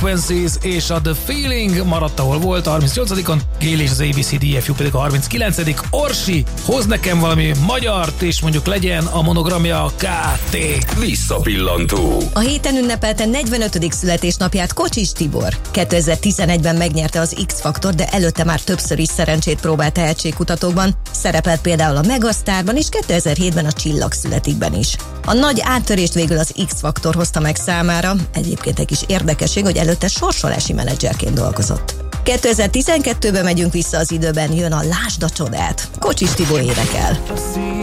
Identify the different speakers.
Speaker 1: Frequencies és a The Feeling maradt, ahol volt a 38-on, Gél és az ABCDFU pedig a 39. Orsi, hoz nekem valami magyart, és mondjuk legyen a monogramja KT.
Speaker 2: Visszapillantó.
Speaker 3: A héten ünnepelte 45. születésnapját Kocsis Tibor. 2011-ben megnyerte az X-faktor, de előtte már többször is szerencsét próbált tehetségkutatókban. Szerepelt például a Megasztárban és 2007-ben a Csillagszületikben is. A nagy áttörést végül az X-faktor hozta meg számára. Egyébként egy kis érdekesség, hogy előtte sorsolási menedzserként dolgozott. 2012-ben megyünk vissza az időben, jön a Lásd a csodát. Kocsis Tibor énekel.